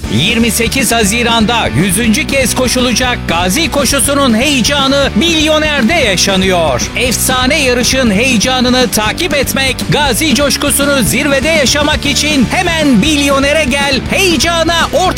28 Haziran'da 100. kez koşulacak Gazi Koşusu'nun heyecanı Milyonerde yaşanıyor. Efsane yarışın heyecanını takip etmek, Gazi coşkusunu zirvede yaşamak için hemen Milyonere gel, heyecana ortak